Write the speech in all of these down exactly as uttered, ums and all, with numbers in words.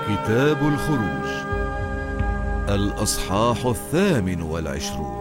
كتاب الخروج، الأصحاح الثامن والعشرون.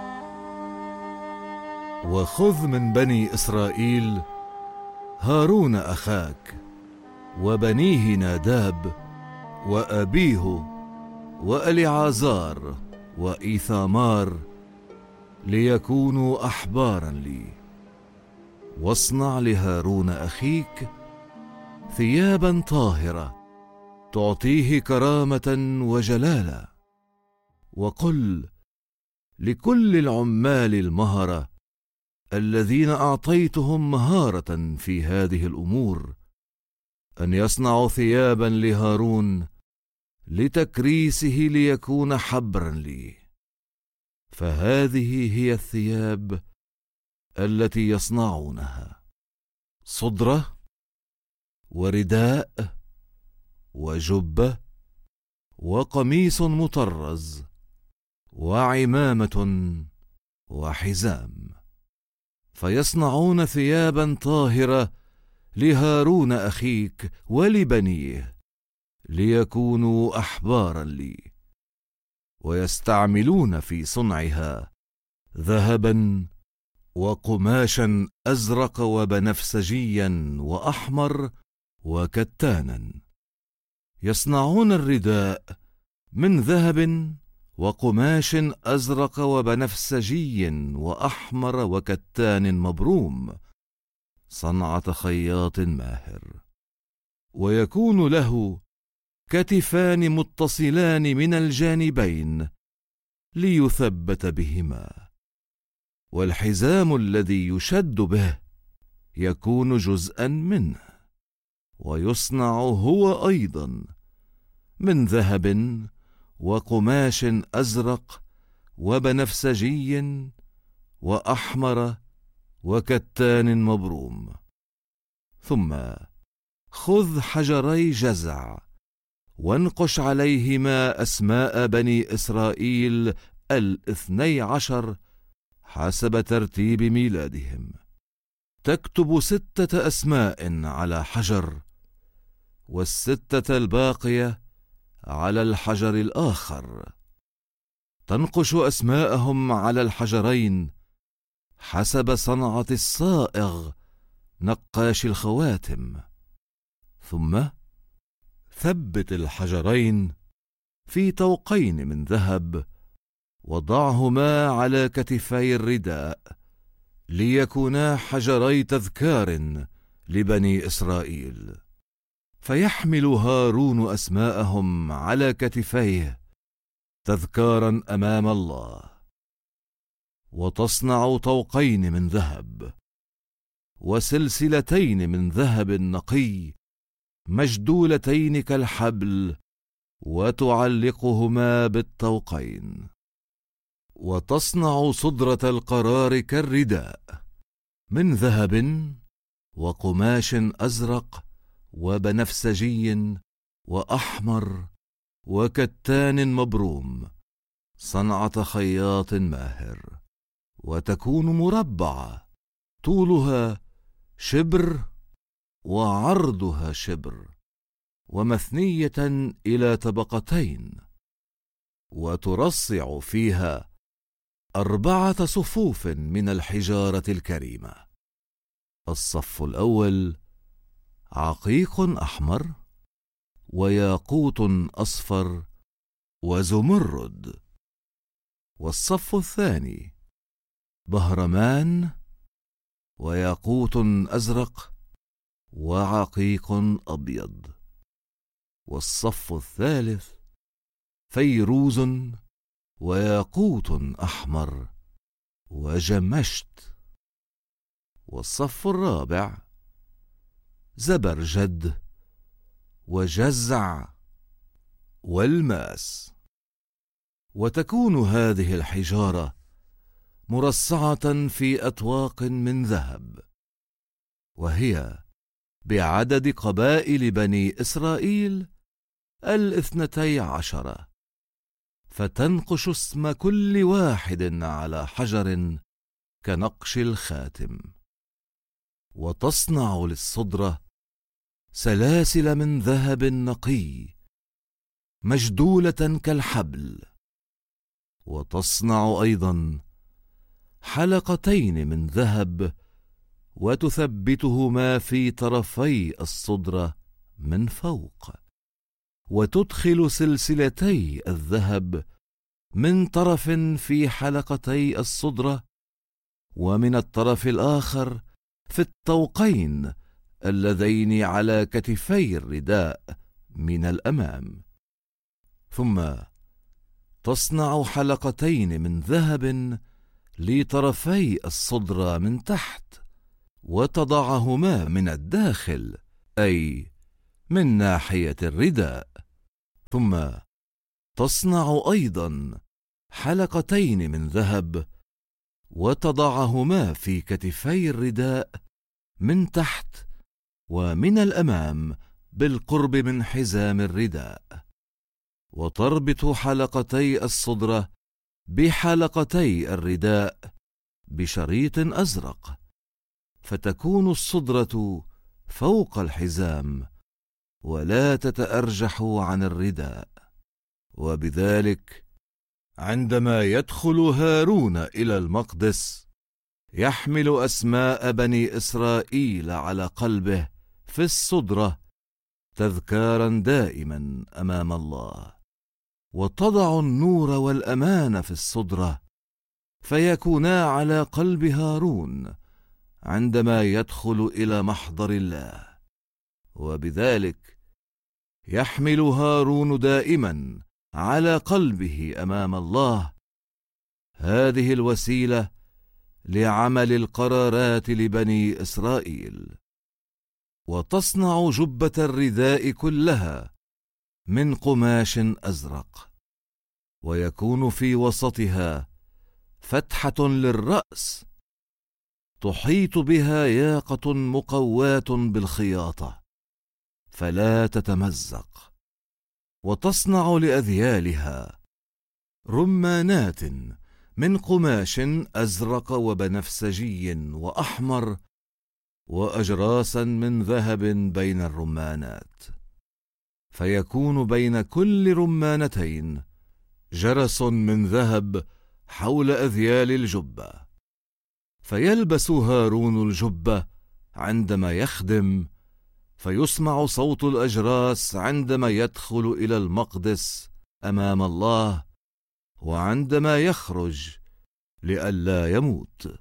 وخذ من بني إسرائيل هارون أخاك وبنيه ناداب وأبيه وأليعازار وإيثامار ليكونوا أحبارا لي، واصنع لهارون أخيك ثيابا طاهرة تعطيه كرامة وجلالة، وقل لكل العمال المهرة الذين أعطيتهم مهارة في هذه الأمور أن يصنعوا ثيابا لهارون لتكريسه ليكون حبرا لي، فهذه هي الثياب التي يصنعونها: صدرة ورداء وجبة وقميص مطرز وعمامة وحزام، فيصنعون ثيابا طاهرة لهارون أخيك ولبنيه ليكونوا أحبارا لي، ويستعملون في صنعها ذهبا وقماشا أزرق وبنفسجيا وأحمر وكتانا. يصنعون الرداء من ذهب وقماش أزرق وبنفسجي وأحمر وكتان مبروم، صنعة خياط ماهر، ويكون له كتفان متصلان من الجانبين ليثبت بهما، والحزام الذي يشد به يكون جزءا منه، ويصنع هو أيضا من ذهب وقماش أزرق وبنفسجي وأحمر وكتان مبروم. ثم خذ حجري جزع وانقش عليهما أسماء بني إسرائيل الاثني عشر حسب ترتيب ميلادهم، تكتب ستة أسماء على حجر، والستة الباقية على الحجر الآخر، تنقش أسماءهم على الحجرين حسب صنعة الصائغ نقاش الخواتم. ثم ثبت الحجرين في طوقين من ذهب، وضعهما على كتفي الرداء ليكونا حجري تذكار لبني إسرائيل، فيحمل هارون أسماءهم على كتفيه تذكارا أمام الله. وتصنع طوقين من ذهب وسلسلتين من ذهب نقي مجدولتين كالحبل، وتعلقهما بالطوقين. وتصنع صدرة القرار كالرداء من ذهب وقماش أزرق وبنفسجي وأحمر وكتان مبروم، صنعة خياط ماهر، وتكون مربعة، طولها شبر وعرضها شبر، ومثنية إلى طبقتين، وترصع فيها أربعة صفوف من الحجارة الكريمة: الصف الأول عقيق أحمر وياقوت أصفر وزمرد، والصف الثاني بهرمان وياقوت أزرق وعقيق أبيض، والصف الثالث فيروز وياقوت أحمر وجمشت، والصف الرابع زبرجد وجزع والماس. وتكون هذه الحجارة مرصعة في أطواق من ذهب، وهي بعدد قبائل بني إسرائيل الاثنتي عشرة، فتنقش اسم كل واحد على حجر كنقش الخاتم. وتصنع للصدرة سلاسل من ذهب نقي مجدولة كالحبل. وتصنع أيضا حلقتين من ذهب وتثبتهما في طرفي الصدرة من فوق، وتدخل سلسلتي الذهب من طرف في حلقتي الصدرة، ومن الطرف الآخر في الطوقين اللذين على كتفي الرداء من الأمام. ثم تصنع حلقتين من ذهب لطرفي الصدرة من تحت، وتضعهما من الداخل، أي من ناحية الرداء. ثم تصنع أيضا حلقتين من ذهب وتضعهما في كتفي الرداء من تحت ومن الأمام بالقرب من حزام الرداء، وتربط حلقتي الصدرة بحلقتي الرداء بشريط أزرق، فتكون الصدرة فوق الحزام ولا تتأرجح عن الرداء. وبذلك عندما يدخل هارون إلى المقدس يحمل أسماء بني إسرائيل على قلبه في الصدرة تذكارا دائما أمام الله، وتضع النور والأمان في الصدرة فيكونا على قلب هارون عندما يدخل إلى محضر الله. وبذلك يحمل هارون دائما على قلبه أمام الله هذه الوسيلة لعمل القرارات لبني إسرائيل. وتصنع جبة الرداء كلها من قماش أزرق، ويكون في وسطها فتحة للرأس تحيط بها ياقة مقواة بالخياطة فلا تتمزق. وتصنع لأذيالها رمانات من قماش أزرق وبنفسجي وأحمر، وأجراسا من ذهب بين الرمانات، فيكون بين كل رمانتين جرس من ذهب حول أذيال الجبة. فيلبس هارون الجبة عندما يخدم، فيسمع صوت الأجراس عندما يدخل إلى المقدس أمام الله وعندما يخرج لئلا يموت.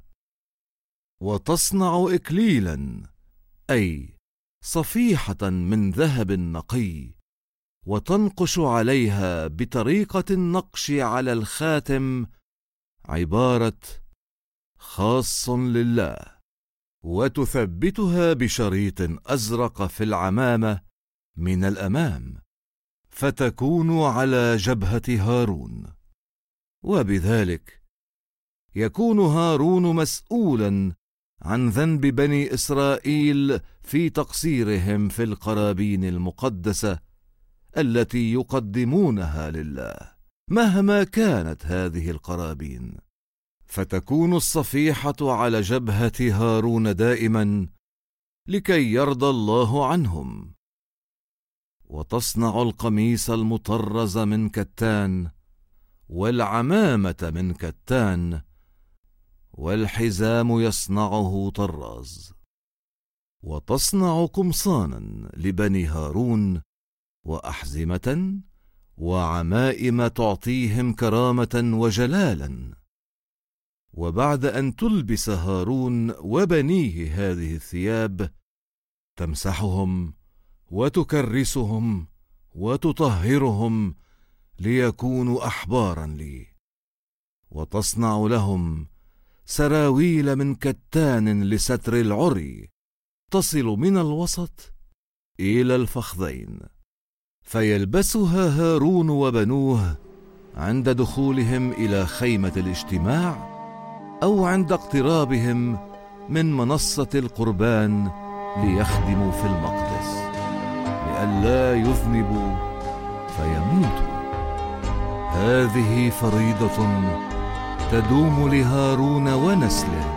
وتصنع إكليلا، أي صفيحة من ذهب نقي، وتنقش عليها بطريقة النقش على الخاتم عبارة خاص لله، وتثبتها بشريط أزرق في العمامة من الأمام، فتكون على جبهة هارون. وبذلك يكون هارون مسؤولا عن ذنب بني إسرائيل في تقصيرهم في القرابين المقدسة التي يقدمونها لله مهما كانت هذه القرابين، فتكون الصفيحة على جبهة هارون دائما لكي يرضى الله عنهم. وتصنع القميص المطرز من كتان، والعمامة من كتان، والحزام يصنعه طراز. وتصنع قمصانا لبني هارون، وأحزمة وعمائم تعطيهم كرامة وجلالا. وبعد أن تلبس هارون وبنيه هذه الثياب تمسحهم وتكرسهم وتطهرهم ليكونوا أحبارا لي. وتصنع لهم سراويل من كتان لستر العري تصل من الوسط إلى الفخذين، فيلبسها هارون وبنوه عند دخولهم إلى خيمة الاجتماع أو عند اقترابهم من منصة القربان ليخدموا في المقدس، لئلا يذنبوا فيموتوا. هذه فريضة تدوم لهارون ونسله